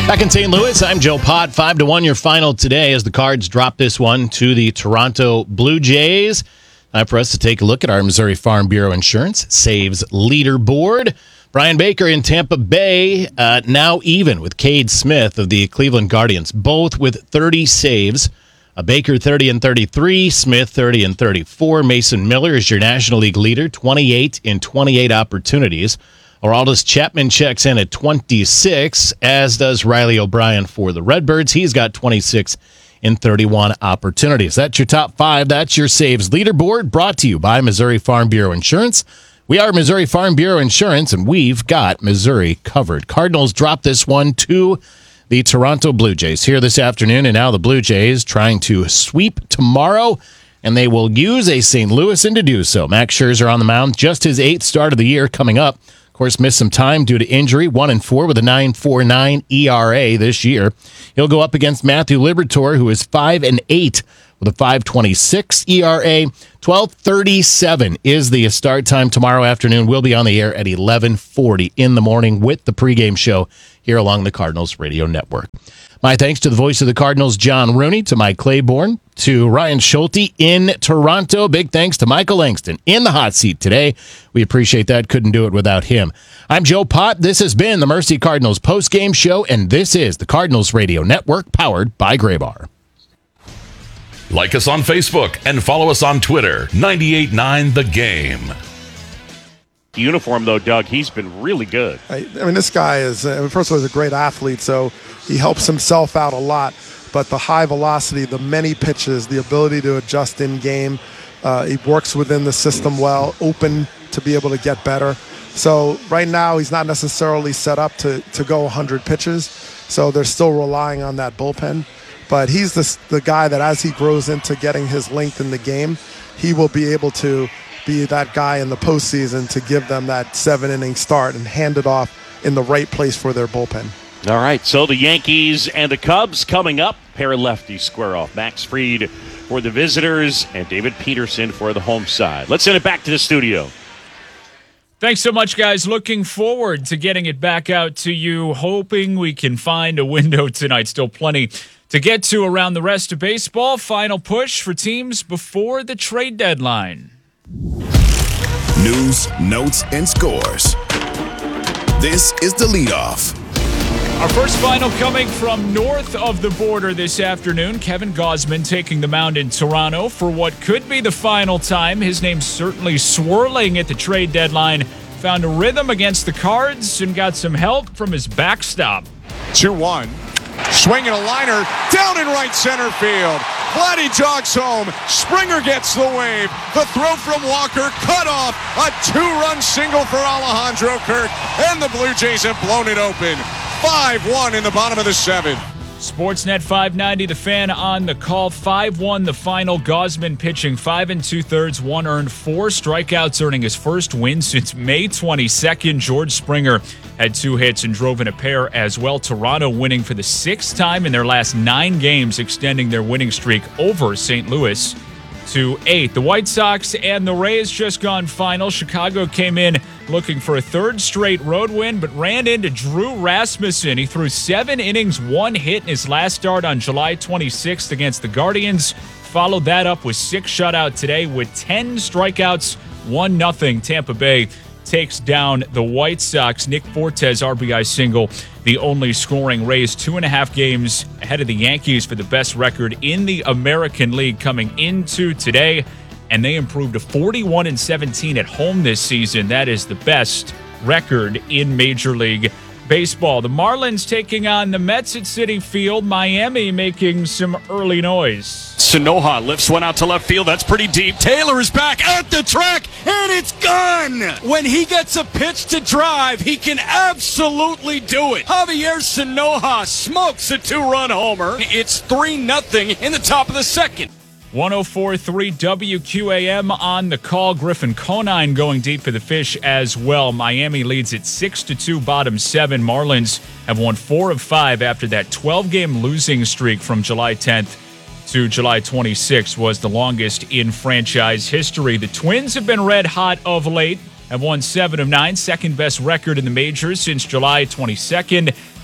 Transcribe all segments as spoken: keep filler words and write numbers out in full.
Back in Saint Louis, I'm Joe Pott. Five to one your final today as the Cards drop this one to the Toronto Blue Jays. Time for us to take a look at our Missouri Farm Bureau Insurance Saves Leaderboard. Brian Baker in Tampa Bay, uh, now even with Cade Smith of the Cleveland Guardians, both with thirty saves. Uh, Baker thirty and thirty-three, Smith thirty and thirty-four. Mason Miller is your National League leader, twenty-eight in twenty-eight opportunities. Aroldis Chapman checks in at twenty-six, as does Riley O'Brien for the Redbirds. He's got twenty-six in thirty-one opportunities. That's your top five. That's your saves leaderboard, brought to you by Missouri Farm Bureau Insurance. We are Missouri Farm Bureau Insurance, and we've got Missouri covered. Cardinals drop this one to the Toronto Blue Jays here this afternoon, and now the Blue Jays trying to sweep tomorrow, and they will use a Saint Louisan to do so. Max Scherzer on the mound, just his eighth start of the year coming up. Of course, missed some time due to injury, one and four with a nine point four nine E R A this year. He'll go up against Matthew Liberatore, who is five and eight with a five twenty-six E R A. twelve thirty-seven is the start time tomorrow afternoon. We'll be on the air at eleven forty in the morning with the pregame show here along the Cardinals Radio Network. My thanks to the voice of the Cardinals, John Rooney, to Mike Claiborne, to Ryan Schulte in Toronto. Big thanks to Michael Langston in the hot seat today. We appreciate that. Couldn't do it without him. I'm Joe Pott. This has been the Mercy Cardinals postgame show, and this is the Cardinals Radio Network, powered by Graybar. Like us on Facebook and follow us on Twitter. ninety-eight point nine The Game. Uniform, though, Doug, he's been really good. I, I mean, this guy is, uh, first of all, he's a great athlete, so he helps himself out a lot. But the high velocity, the many pitches, the ability to adjust in game, uh, he works within the system well, open to be able to get better. So right now, he's not necessarily set up to, to go one hundred pitches, so they're still relying on that bullpen. But he's the, the guy that as he grows into getting his length in the game, he will be able to be that guy in the postseason to give them that seven-inning start and hand it off in the right place for their bullpen. All right, so the Yankees and the Cubs coming up. Pair of lefties square off. Max Fried for the visitors and David Peterson for the home side. Let's send it back to the studio. Thanks so much, guys. Looking forward to getting it back out to you. Hoping we can find a window tonight. Still plenty to get to around the rest of baseball. Final push for teams before the trade deadline. News, notes, and scores. This is the leadoff. Our first final coming from north of the border this afternoon. Kevin Gausman taking the mound in Toronto for what could be the final time. His name's certainly swirling at the trade deadline. Found a rhythm against the Cards and got some help from his backstop. two one. Swinging a liner down in right center field. Vladdy jogs home. Springer gets the wave. The throw from Walker cut off. A two-run single for Alejandro Kirk. And the Blue Jays have blown it open. five one in the bottom of the seventh. Sportsnet five ninety, the Fan on the call. five one the final. Gausman pitching five and two-thirds, one earned, four strikeouts, earning his first win since May twenty-second. George Springer had two hits and drove in a pair as well. Toronto winning for the sixth time in their last nine games, extending their winning streak over Saint Louis to eight. The White Sox and the Rays just gone final. Chicago came in looking for a third straight road win, but ran into Drew Rasmussen. He threw seven innings, one hit in his last start on July twenty-sixth against the Guardians. Followed that up with six shutout today with ten strikeouts, one nothing. Tampa Bay takes down the White Sox. Nick Fortes R B I single, the only scoring. Rays two and a half games ahead of the Yankees for the best record in the American League coming into today, and they improved to forty-one and seventeen at home this season. That is the best record in Major League Baseball. The Marlins taking on the Mets at Citi Field. Miami making some early noise. Sanoja lifts one out to left field. That's pretty deep. Taylor is back at the track, and it's gone. When he gets a pitch to drive, he can absolutely do it. Javier Sanoja smokes a two-run homer. It's three nothing in the top of the second. one oh four point three W Q A M on the call. Griffin Conine going deep for the Fish as well. Miami leads at six to two, bottom seven. Marlins have won four of five after that twelve-game losing streak from July tenth to July twenty-sixth was the longest in franchise history. The Twins have been red hot of late, have won seven of nine, second best record in the majors since July twenty-second.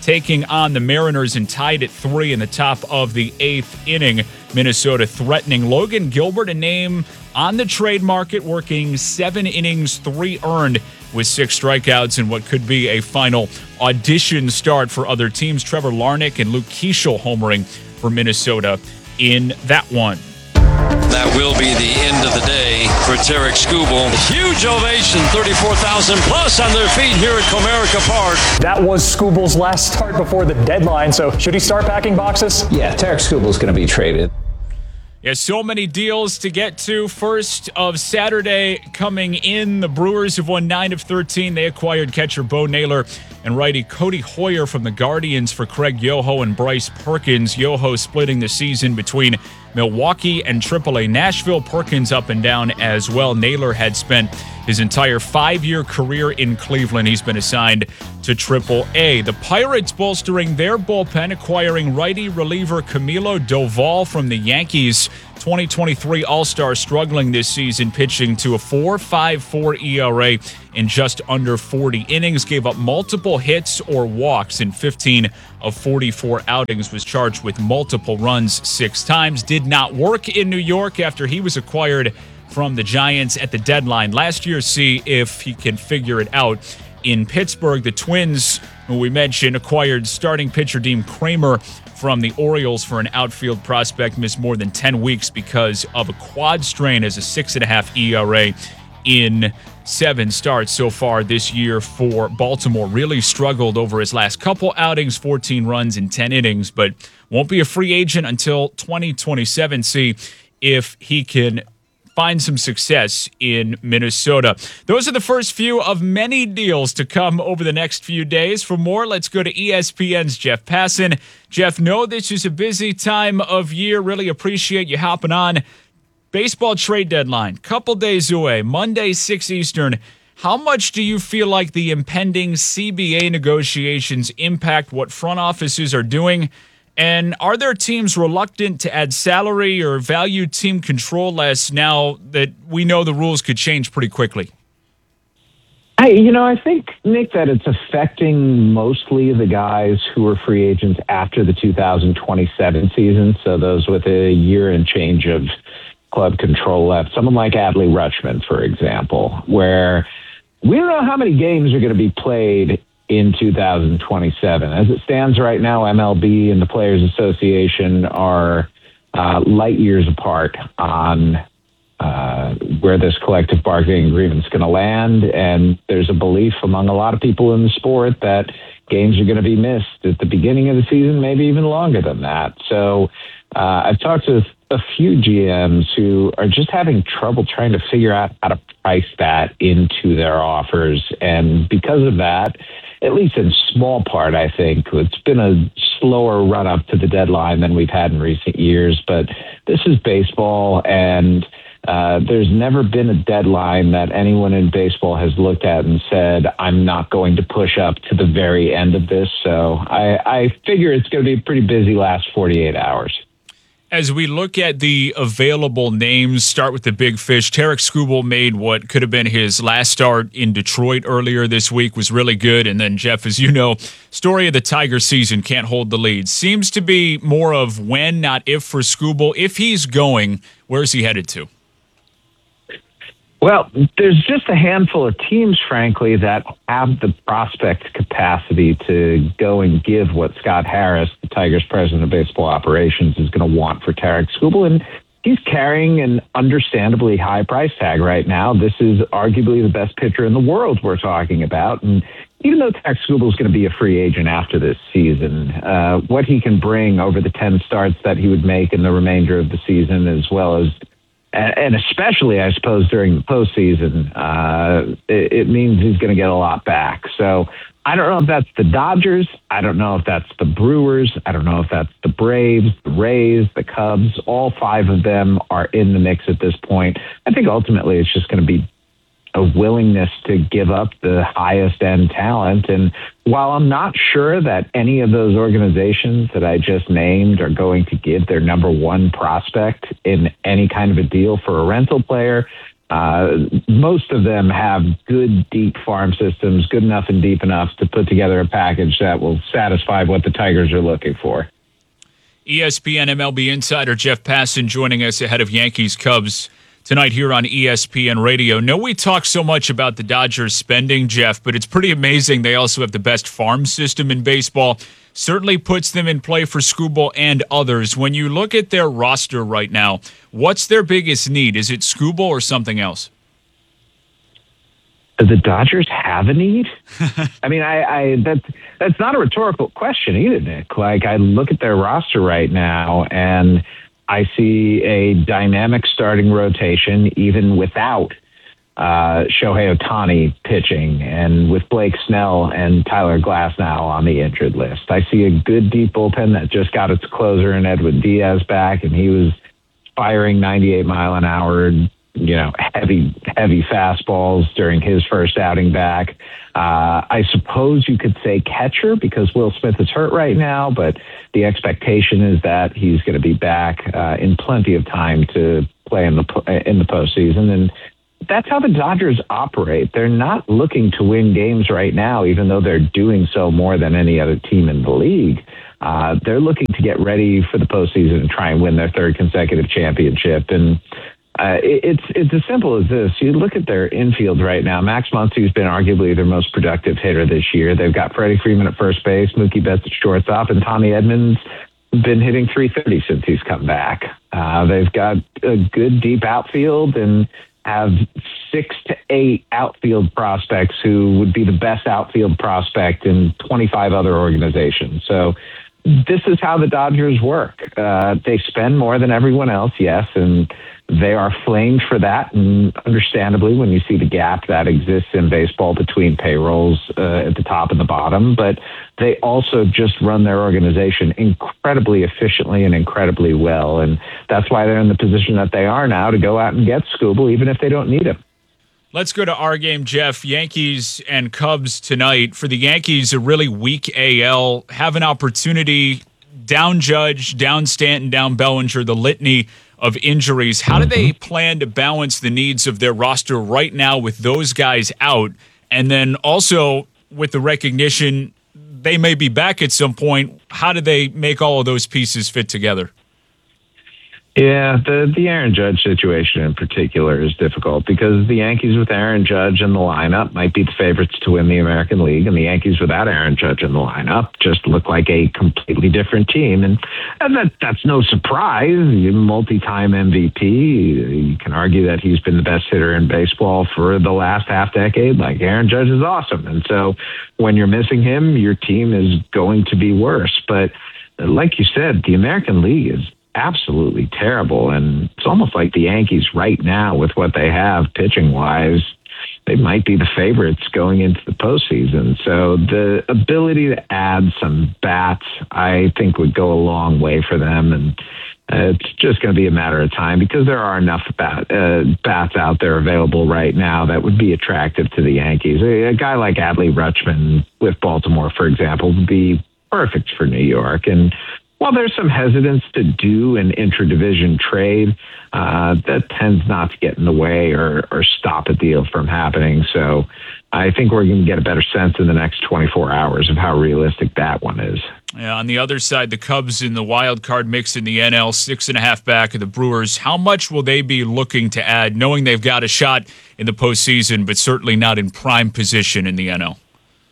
taking on the Mariners and tied at three in the top of the eighth inning. Minnesota threatening Logan Gilbert, a name on the trade market, working seven innings, three earned with six strikeouts in what could be a final audition start for other teams. Trevor Larnach and Luke Keeschel homering for Minnesota in that one. That will be the end of the day for Tarik Skubal. Huge ovation, thirty-four thousand plus on their feet here at Comerica Park. That was Skubal's last start before the deadline, so should he start packing boxes? Yeah, Tarik Skubal's going to be traded. Yeah, so many deals to get to. First of Saturday coming in, the Brewers have won nine of thirteen. They acquired catcher Bo Naylor and righty Cody Hoyer from the Guardians for Craig Yoho and Bryce Perkins. Yoho splitting the season between Milwaukee and triple A Nashville. Perkins up and down as well. Naylor had spent his entire five-year career in Cleveland. He's been assigned to triple A. The Pirates bolstering their bullpen, acquiring righty reliever Camilo Doval from the Yankees. twenty twenty-three All-Star struggling this season, pitching to a four point five four E R A in just under forty innings. Gave up multiple hits or walks in fifteen of forty-four outings. Was charged with multiple runs six times. Did not work in New York after he was acquired from the Giants at the deadline last year. See if he can figure it out in Pittsburgh. The Twins, who we mentioned, acquired starting pitcher Dean Kramer from the Orioles for an outfield prospect. Missed more than ten weeks because of a quad strain as a six point five E R A in seven starts so far this year for Baltimore. Really struggled over his last couple outings, fourteen runs in ten innings, but won't be a free agent until twenty twenty-seven. See if he can find some success in Minnesota. Those are the first few of many deals to come over the next few days. For more, let's go to E S P N's Jeff Passan. Jeff, know this is a busy time of year. Really appreciate you hopping on. Baseball trade deadline, couple days away, Monday, six Eastern. How much do you feel like the impending C B A negotiations impact what front offices are doing? And are there teams reluctant to add salary or value team control less now that we know the rules could change pretty quickly? I, you know, I think, Nick, that it's affecting mostly the guys who are free agents after the two thousand twenty-seven season. So those with a year and change of club control left. Someone like Adley Rutschman, for example, where we don't know how many games are going to be played in two thousand twenty-seven. As it stands right now, M L B and the Players Association are uh, light years apart on uh, where this collective bargaining agreement is going to land. And there's a belief among a lot of people in the sport that games are going to be missed at the beginning of the season, maybe even longer than that. So uh, I've talked to a few G Ms who are just having trouble trying to figure out how to price that into their offers. And because of that, at least in small part, I think it's been a slower run up to the deadline than we've had in recent years. But this is baseball, and uh, there's never been a deadline that anyone in baseball has looked at and said, I'm not going to push up to the very end of this. So I, I figure it's going to be a pretty busy last forty-eight hours. As we look at the available names, start with the big fish. Tarik Skubal made what could have been his last start in Detroit earlier this week, was really good. And then, Jeff, as you know, story of the Tiger season, can't hold the lead. Seems to be more of when, not if, for Skubal. If he's going, where's he headed to? Well, there's just a handful of teams, frankly, that have the prospect capacity to go and give what Scott Harris, the Tigers president of baseball operations, is going to want for Tarik Skubal. And he's carrying an understandably high price tag right now. This is arguably the best pitcher in the world we're talking about. And even though Tarik Skubal is going to be a free agent after this season, uh, what he can bring over the ten starts that he would make in the remainder of the season, as well as and especially, I suppose, during the postseason, uh, it, it means he's going to get a lot back. So I don't know if that's the Dodgers. I don't know if that's the Brewers. I don't know if that's the Braves, the Rays, the Cubs. All five of them are in the mix at this point. I think ultimately it's just going to be a willingness to give up the highest end talent. And while I'm not sure that any of those organizations that I just named are going to give their number one prospect in any kind of a deal for a rental player, Uh, most of them have good, deep farm systems, good enough and deep enough to put together a package that will satisfy what the Tigers are looking for. E S P N M L B insider Jeff Passan joining us ahead of Yankees-Cubs tonight here on E S P N Radio. No, we talk so much about the Dodgers spending, Jeff, but it's pretty amazing they also have the best farm system in baseball. Certainly puts them in play for Skubal and others. When you look at their roster right now, what's their biggest need? Is it Skubal or something else? Do the Dodgers have a need? I mean, I, I that's that's not a rhetorical question either, Nick. Like, I look at their roster right now, and I see a dynamic starting rotation, even without uh, Shohei Ohtani pitching, and with Blake Snell and Tyler Glasnow on the injured list. I see a good deep bullpen that just got its closer in Edwin Diaz back, and he was firing ninety-eight mile an hour, you know, heavy, heavy fastballs during his first outing back. Uh, I suppose you could say catcher because Will Smith is hurt right now, but the expectation is that he's going to be back uh, in plenty of time to play in the in the postseason. And that's how the Dodgers operate. They're not looking to win games right now, even though they're doing so more than any other team in the league. Uh, they're looking to get ready for the postseason and try and win their third consecutive championship. And uh, it, it's it's as simple as this. You look at their infield right now. Max Muncy's been arguably their most productive hitter this year. They've got Freddie Freeman at first base, Mookie Betts at shortstop, and Tommy Edmonds been hitting three thirty since he's come back. Uh, they've got a good deep outfield and have six to eight outfield prospects who would be the best outfield prospect in twenty-five other organizations. So this is how the Dodgers work. Uh, they spend more than everyone else, yes, and they are flamed for that. And understandably, when you see the gap that exists in baseball between payrolls uh, at the top and the bottom, but they also just run their organization incredibly efficiently and incredibly well. And that's why they're in the position that they are now to go out and get Skubal, even if they don't need him. Let's go to our game, Jeff. Yankees and Cubs tonight. For the Yankees, a really weak A L. Have an opportunity, down Judge, down Stanton, down Bellinger, the litany of injuries. How do they plan to balance the needs of their roster right now with those guys out? And then also with the recognition they may be back at some point, how do they make all of those pieces fit together? Yeah, the, the Aaron Judge situation in particular is difficult because the Yankees with Aaron Judge in the lineup might be the favorites to win the American League, and the Yankees without Aaron Judge in the lineup just look like a completely different team. And, and that that's no surprise. He's a multi-time M V P. You can argue that he's been the best hitter in baseball for the last half decade. Like, Aaron Judge is awesome. And so when you're missing him, your team is going to be worse. But like you said, the American League is absolutely terrible, and it's almost like the Yankees right now with what they have pitching wise, they might be the favorites going into the postseason. So the ability to add some bats, I think, would go a long way for them, and uh, it's just going to be a matter of time because there are enough bat, uh, bats out there available right now that would be attractive to the Yankees. A, a guy like Adley Rutschman with Baltimore, for example, would be perfect for New York. And while there's some hesitance to do an intra-division trade, uh, that tends not to get in the way or, or stop a deal from happening. So I think we're going to get a better sense in the next twenty-four hours of how realistic that one is. Yeah, on the other side, the Cubs in the wild card mix in the N L, six and a half back of the Brewers. How much will they be looking to add, knowing they've got a shot in the postseason, but certainly not in prime position in the N L?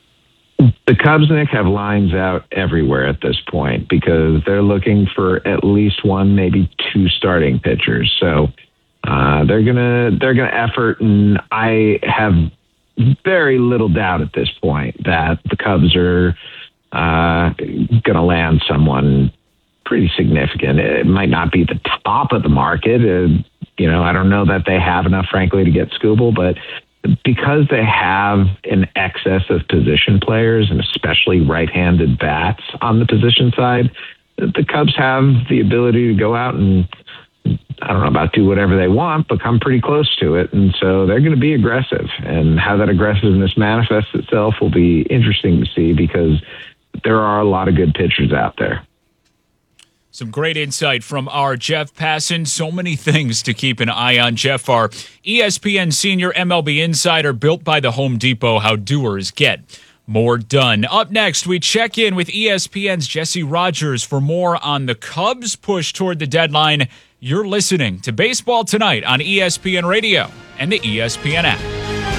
The Cubs, Nick, have lines out everywhere at this point because they're looking for at least one, maybe two starting pitchers. So uh, they're gonna they're gonna effort, and I have very little doubt at this point that the Cubs are uh, gonna land someone pretty significant. It might not be the top of the market. Uh, you know, I don't know that they have enough, frankly, to get Skubal, but because they have an excess of position players and especially right-handed bats on the position side, the Cubs have the ability to go out and, I don't know about do whatever they want, but come pretty close to it. And so they're going to be aggressive. And how that aggressiveness manifests itself will be interesting to see because there are a lot of good pitchers out there. Some great insight from our Jeff Passan. So many things to keep an eye on. Jeff, our E S P N senior M L B insider, built by the Home Depot, how doers get more done. Up next, we check in with E S P N's Jesse Rogers for more on the Cubs' push toward the deadline. You're listening to Baseball Tonight on E S P N Radio and the E S P N app.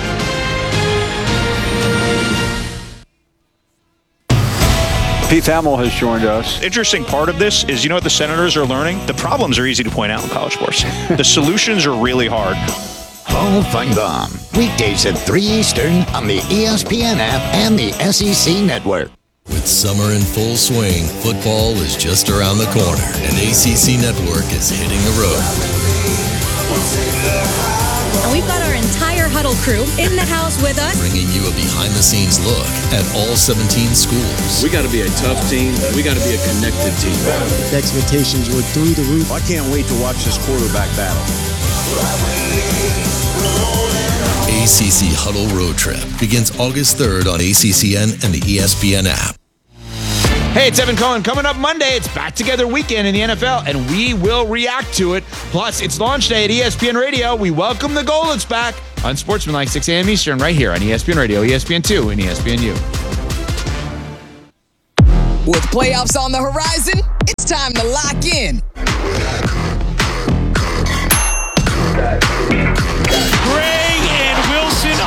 Pete Thamel has joined us. Interesting part of this is, you know what the Senators are learning? The problems are easy to point out in college sports. The solutions are really hard. Hall Feinbaum, weekdays at three Eastern on the E S P N app and the S E C Network. With summer in full swing, football is just around the corner, and A C C Network is hitting the road. And we've got our entire Huddle crew in the house with us, bringing you a behind-the-scenes look at all seventeen schools. We got to be a tough team. We got to be a connected team. The expectations were through the roof. I can't wait to watch this quarterback battle. A C C Huddle Road Trip begins August third on A C C N and the E S P N app. Hey, it's Evan Cohen. Coming up Monday, it's Back Together Weekend in the N F L, and we will react to it. Plus, it's launch day at E S P N Radio. We welcome the Goldens back on Sportsmanlike, six a.m. Eastern, right here on E S P N Radio, E S P N two, and E S P N U. With playoffs on the horizon, it's time to lock in